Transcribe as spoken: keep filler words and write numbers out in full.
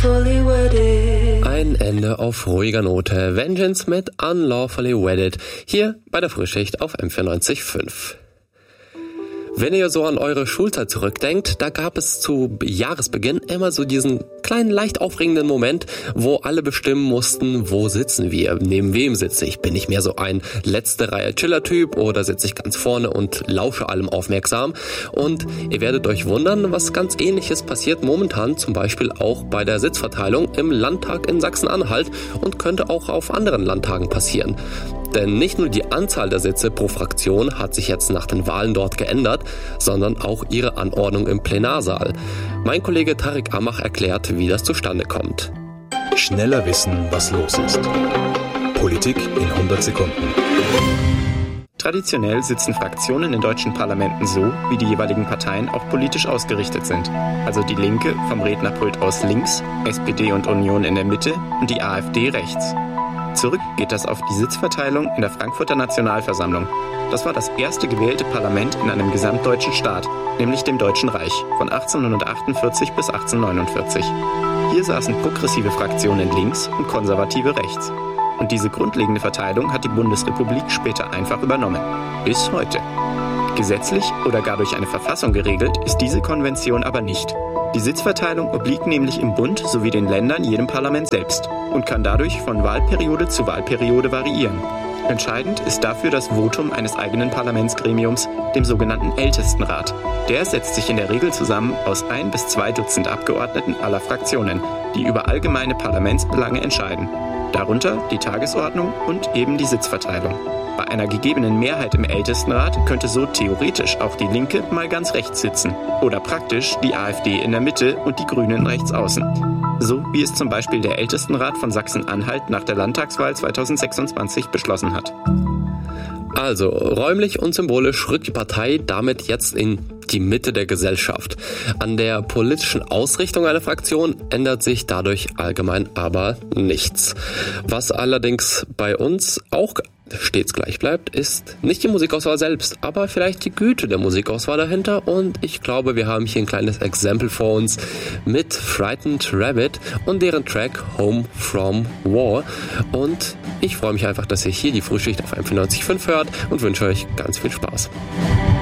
Ein Ende auf ruhiger Note. Vengeance mit Unlawfully Wedded. Hier bei der Frühschicht auf M vierundneunzig Komma fünf. Wenn ihr so an eure Schulzeit zurückdenkt, da gab es zu Jahresbeginn immer so diesen kleinen, leicht aufregenden Moment, wo alle bestimmen mussten, wo sitzen wir, neben wem sitze ich. Bin ich mehr so ein letzte Reihe Chiller-Typ oder sitze ich ganz vorne und lausche allem aufmerksam? Und ihr werdet euch wundern, was ganz Ähnliches passiert momentan, zum Beispiel auch bei der Sitzverteilung im Landtag in Sachsen-Anhalt und könnte auch auf anderen Landtagen passieren. Denn nicht nur die Anzahl der Sitze pro Fraktion hat sich jetzt nach den Wahlen dort geändert, sondern auch ihre Anordnung im Plenarsaal. Mein Kollege Tarek Amach erklärt, wie das zustande kommt. Schneller wissen, was los ist. Politik in hundert Sekunden. Traditionell sitzen Fraktionen in deutschen Parlamenten so, wie die jeweiligen Parteien auch politisch ausgerichtet sind. Also die Linke vom Rednerpult aus links, S P D und Union in der Mitte und die AfD rechts. Zurück geht das auf die Sitzverteilung in der Frankfurter Nationalversammlung. Das war das erste gewählte Parlament in einem gesamtdeutschen Staat, nämlich dem Deutschen Reich, von achtzehnhundertachtundvierzig bis achtzehnhundertneunundvierzig. Hier saßen progressive Fraktionen links und konservative rechts. Und diese grundlegende Verteilung hat die Bundesrepublik später einfach übernommen. Bis heute. Gesetzlich oder gar durch eine Verfassung geregelt ist diese Konvention aber nicht. Die Sitzverteilung obliegt nämlich im Bund sowie den Ländern jedem Parlament selbst und kann dadurch von Wahlperiode zu Wahlperiode variieren. Entscheidend ist dafür das Votum eines eigenen Parlamentsgremiums, dem sogenannten Ältestenrat. Der setzt sich in der Regel zusammen aus ein bis zwei Dutzend Abgeordneten aller Fraktionen, die über allgemeine Parlamentsbelange entscheiden. Darunter die Tagesordnung und eben die Sitzverteilung. Bei einer gegebenen Mehrheit im Ältestenrat könnte so theoretisch auch die Linke mal ganz rechts sitzen oder praktisch die AfD in der Mitte und die Grünen rechts außen. So wie es zum Beispiel der Ältestenrat von Sachsen-Anhalt nach der Landtagswahl zweitausendsechsundzwanzig beschlossen hat. Also, räumlich und symbolisch rückt die Partei damit jetzt in die Mitte der Gesellschaft. An der politischen Ausrichtung einer Fraktion ändert sich dadurch allgemein aber nichts. Was allerdings bei uns auch stets gleich bleibt, ist nicht die Musikauswahl selbst, aber vielleicht die Güte der Musikauswahl dahinter. Und ich glaube, wir haben hier ein kleines Exempel vor uns mit Frightened Rabbit und deren Track Home from War. Und ich freue mich einfach, dass ihr hier die Frühschicht auf M vierundneunzig Komma fünf hört und wünsche euch ganz viel Spaß.